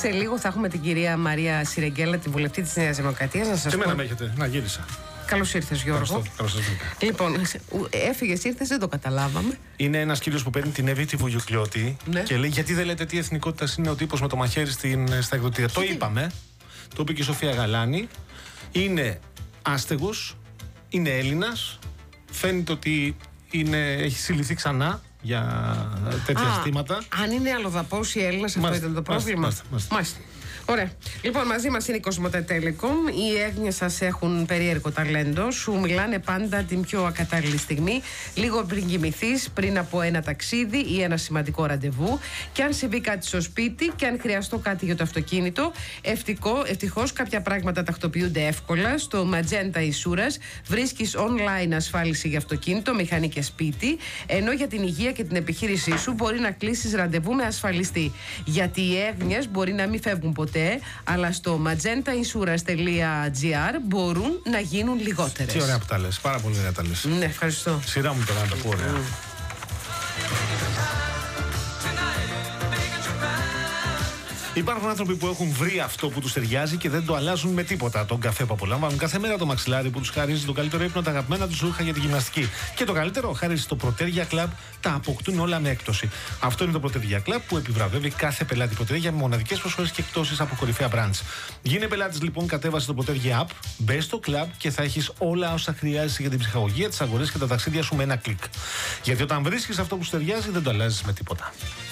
Σε λίγο θα έχουμε την κυρία Μαρία Σιρεγγέλα, τη βουλευτή της Νέας Δημοκρατίας. Να σας Και πω... εμένα με έχετε. Να, γύρισα. Καλώς ήρθες, Γιώργο. Καλώς ήρθες. Λοιπόν, έφυγες, ήρθες, δεν το καταλάβαμε. Είναι ένας κύριος που παίρνει την Εύη τη Βουγιουκλιώτη και λέει: γιατί δεν λέτε τι εθνικότητα είναι ο τύπος με το μαχαίρι στα εκδοτήρια. Το είπαμε. Το είπε και η Σοφία Γαλάνη. Είναι άστεγος, είναι Έλληνας. Φαίνεται ότι έχει συλληφθεί ξανά για τέτοια ζητήματα. Αν είναι αλλοδαπός ή Έλληνας, αυτό ήταν το πρόβλημα. Μάλιστα. Ωραία. Λοιπόν, μαζί μας είναι η Κοσμοτέ Telecom. Οι έγνοιες σας έχουν περίεργο ταλέντο. Σου μιλάνε πάντα την πιο ακατάλληλη στιγμή, λίγο πριν κοιμηθείς, πριν από ένα ταξίδι ή ένα σημαντικό ραντεβού. Και αν συμβεί κάτι στο σπίτι και αν χρειαστώ κάτι για το αυτοκίνητο, ευτυχώς κάποια πράγματα τακτοποιούνται εύκολα. Στο Magenta Insurance βρίσκεις online ασφάλιση για αυτοκίνητο, μηχανή και σπίτι, ενώ για την υγεία και την επιχείρησή σου μπορεί να κλείσεις ραντεβού με ασφαλιστή. Γιατί οι έγνοιες μπορεί να μην φεύγουν ποτέ, αλλά στο magentainsurance.gr μπορούν να γίνουν λιγότερες. Τι ωραία που τα λες, πάρα πολύ ωραία τα λες. Ναι, ευχαριστώ. Σειρά μου τώρα να τα πω ωραία. Υπάρχουν άνθρωποι που έχουν βρει αυτό που τους ταιριάζει και δεν το αλλάζουν με τίποτα. Τον καφέ που απολαμβάνουν κάθε μέρα, το μαξιλάρι που τους χαρίζει το καλύτερο ύπνο, τα αγαπημένα τους ρούχα για τη γυμναστική. Και το καλύτερο, χάρη στο Protergia Club, τα αποκτούν όλα με έκπτωση. Αυτό είναι το Protergia Club που επιβραβεύει κάθε πελάτη Protergia με μοναδικές προσφορές και εκπτώσεις από κορυφαία brands. Γίνε πελάτης λοιπόν, κατέβασε το Protergia App, μπες στο club και θα έχεις όλα όσα χρειάζεσαι για την ψυχαγωγία, τις αγορές και τα ταξίδια σου με ένα κλικ. Γιατί όταν βρίσκεις αυτό που σου ταιριάζει, δεν το αλλάζεις με τίποτα.